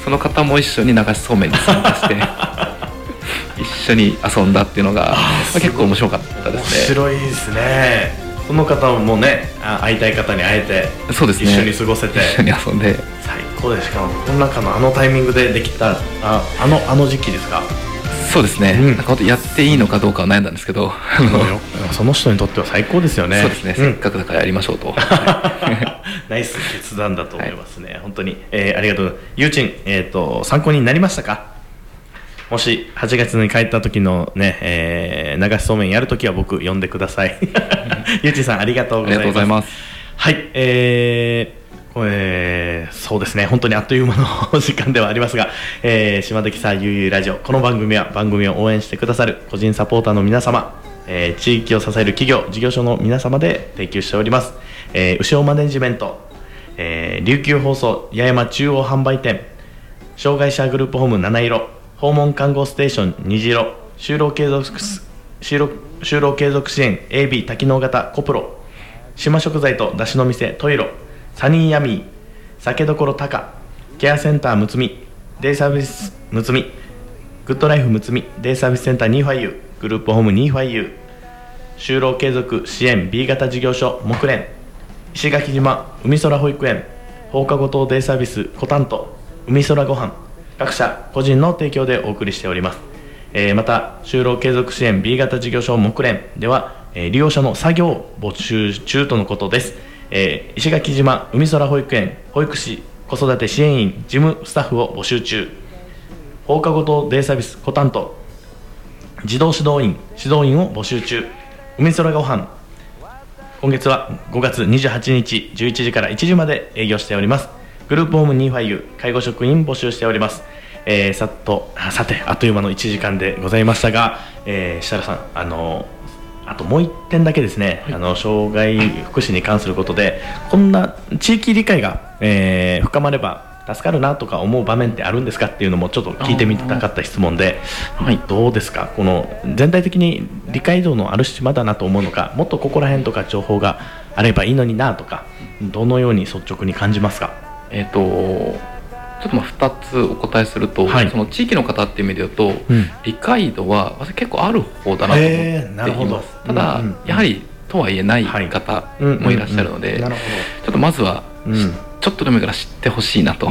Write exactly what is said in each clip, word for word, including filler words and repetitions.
その方も一緒に流しそうめんに参加して一緒に遊んだっていうのが結構面白かったですね。 面白いですね。その方もね、会いたい方に会えて、 そうですね、 一緒に過ごせて、 一緒に遊んで最高で、しかもこの中のあのタイミングでできた、ああのあの時期ですか。 そうですね、 うん、 なんか本当やっていいのかどうかは悩んだんですけどその人にとっては最高ですよね。 そうですね、うん、せっかくだからやりましょうとナイス決断だと思いますね、はい、本当に、えー、ありがとう。ゆうちん、えーと、参考になりましたか。もしはちがつに帰った時のね、えー、流しそうめんやるときは僕呼んでくださいゆうちんさんありがとうございます。 ありがとうございます。 はい、えーえー、そうですね、本当にあっという間のお時間ではありますが、えー、島的さゆうゆうラジオ、この番組は番組を応援してくださる個人サポーターの皆様、えー、地域を支える企業事業所の皆様で提供しております。えー、牛尾マネジメント、えー、琉球放送八重山中央販売店、障害者グループホーム七色、訪問看護ステーション虹色、就労継続就労就労継続支援 エービー 多機能型コプロ、島食材と出汁の店トイロ、サニーヤミー、酒どころタカ、ケアセンターむつみ、デイサービスむつみ、グッドライフむつみ、デイサービスセンターニーファイユー、グループホームニーファイユー、就労継続支援 ビー 型事業所木蓮、石垣島海空保育園、放課後等デイサービスコタント、海空ごはん、各社個人の提供でお送りしております。えー、また就労継続支援 ビー 型事業所木蓮では、えー、利用者の作業を募集中とのことです。えー、石垣島海空保育園保育士子育て支援員事務スタッフを募集中。放課後等デイサービスコタント、児童指導員指導員を募集中。海空ごはん、今月はごがつにじゅうはちにちじゅういちじからいちじまで営業しております。グループホームニーファイユー介護職員募集しております。えー、さっとさてあっという間のいちじかんでございましたが、えー、設楽さん、あのあともういってんだけですね、はい、あの障害福祉に関することでこんな地域理解が、えー、深まれば助かるなとか思う場面ってあるんですかっていうのもちょっと聞いてみたかった質問で、はい、どうですか、この全体的に理解度のある島だなと思うのか、もっとここら辺とか情報があればいいのになとか、どのように率直に感じますか。 えーとちょっとまあふたつお答えすると、はい、その地域の方っていう意味で言うと、うん、理解度は私結構ある方だなと思っています。ただ、うんうんうん、やはりとはいえない方もいらっしゃるので、ちょっとまずは、うん、ちょっとでもいいから知ってほしいなと、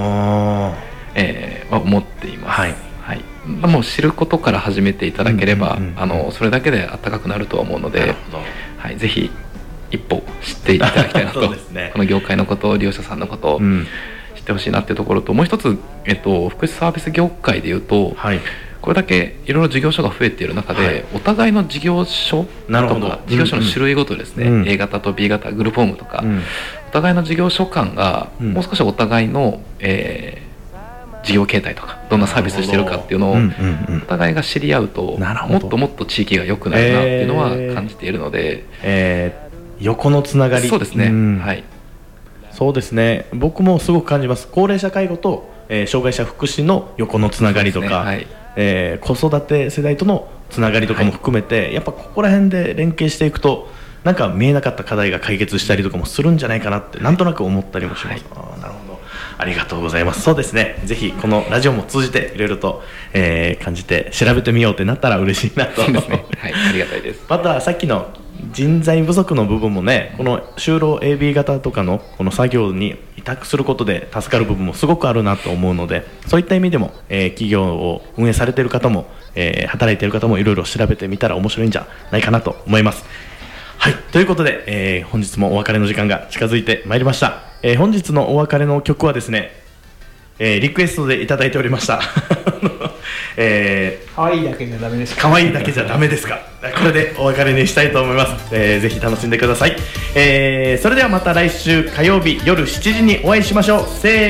えー、は思っています。はいはい、もう知ることから始めていただければ、うんうんうん、あのそれだけであったかくなるとは思うので、はい、ぜひ一歩知っていただきたいなとそうですね、この業界のこと、利用者さんのことを、うん知ってほしいなっていうところと、もう一つ、えっと、福祉サービス業界でいうと、はい、これだけいろいろ事業所が増えている中で、はい、お互いの事業所とか事業所の種類ごとですね、うんうん、A 型と B 型グループホームとか、うん、お互いの事業所間がもう少しお互いの、えー、事業形態とかどんなサービスしてるかっていうのをお互いが知り合うと、もっともっと地域が良くなるなっていうのは感じているので、 えー、横のつながり、 そうですね、うん、はい、 そうですね、僕もすごく感じます。高齢者介護と、えー、障害者福祉の横のつながりとか、はい、えー、子育て世代とのつながりとかも含めて、はい、やっぱここら辺で連携していくとなんか見えなかった課題が解決したりとかもするんじゃないかなってなんとなく思ったりもします。はい、あ、なるほど、ありがとうございます。そうですね、ぜひこのラジオも通じていろいろと、えー、感じて調べてみようってなったら嬉しいなと。 そうですね、はい、ありがたいです。 またさっきの人材不足の部分もね、この就労 エービー 型とかのこの作業に委託することで助かる部分もすごくあるなと思うので、そういった意味でも、えー、企業を運営されている方も、えー、働いている方もいろいろ調べてみたら面白いんじゃないかなと思います。はい、ということで、えー、本日もお別れの時間が近づいてまいりました。えー、本日のお別れの曲はですね、えー、リクエストでいただいておりましたえー、 可愛いだけじゃダメですか。 可愛いだけじゃダメですか。これでお別れにしたいと思います。えー、ぜひ楽しんでください。えー、それではまた来週火曜日夜しちじにお会いしましょう。せー